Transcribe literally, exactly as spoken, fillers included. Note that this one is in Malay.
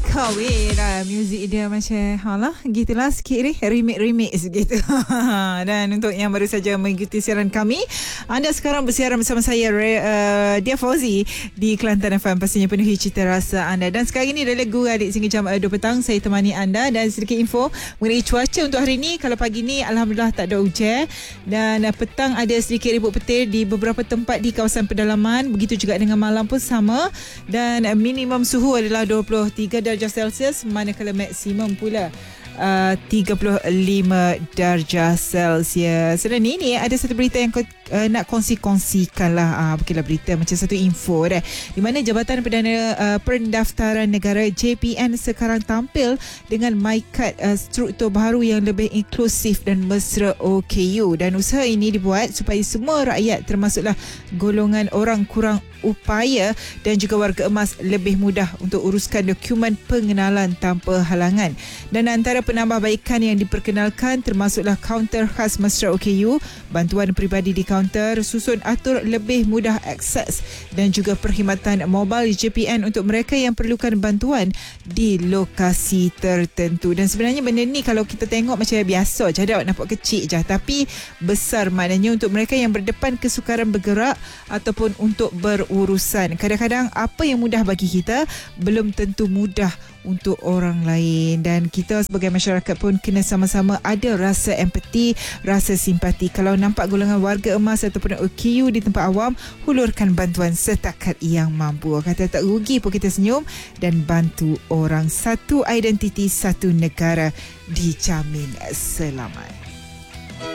Kahwin lah. Muzik dia macam halah, gitulah sikit ni. Remix-remix gitu. Dan untuk yang baru saja mengikuti siaran kami, anda sekarang bersiaran bersama saya, uh, Dia Fauzi, di Kelantan F M. Pastinya penuhi cita rasa anda. Dan sekarang ini adalah lagu adik sehingga jam uh, dua petang. Saya temani anda. Dan sedikit info mengenai cuaca untuk hari ini. Kalau pagi ni Alhamdulillah tak ada hujan. Dan uh, petang ada sedikit ribut petir di beberapa tempat di kawasan pedalaman. Begitu juga dengan malam pun sama. Dan uh, minimum suhu adalah dua puluh tiga darjah Celsius, manakala maksimum pula Uh, tiga puluh lima darjah Celsius. Dan ini ada satu berita yang kau uh, nak kongsi-kongsikan lah. Uh, Bukanlah berita, macam satu info dah. Di mana Jabatan Perdana uh, Pendaftaran Negara J P N sekarang tampil dengan MyKad uh, struktur baru yang lebih inklusif dan mesra O K U. Dan usaha ini dibuat supaya semua rakyat, termasuklah golongan orang kurang upaya dan juga warga emas, lebih mudah untuk uruskan dokumen pengenalan tanpa halangan. Dan antara penambahbaikan yang diperkenalkan termasuklah kaunter khas mesra O K U, bantuan peribadi di kaunter, susun atur lebih mudah akses dan juga perkhidmatan mobile J P N untuk mereka yang perlukan bantuan di lokasi tertentu. Dan sebenarnya benda ni kalau kita tengok macam biasa je, dah nampak kecil je, tapi besar maknanya untuk mereka yang berdepan kesukaran bergerak ataupun untuk berurusan. Kadang-kadang apa yang mudah bagi kita belum tentu mudah untuk orang lain, dan kita sebagai masyarakat pun kena sama-sama ada rasa empati, rasa simpati. Kalau nampak golongan warga emas ataupun O K U di tempat awam, hulurkan bantuan setakat yang mampu. Kata tak rugi pun kita senyum dan bantu orang. Satu identiti, satu negara dijamin selamat.